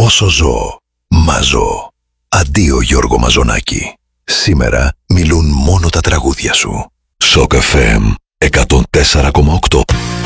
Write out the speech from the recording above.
όσο ζω, μαζώ. Αντίο Γιώργο Μαζονάκη. Σήμερα μιλούν μόνο τα τραγούδια σου. Σοκ FM 104,8.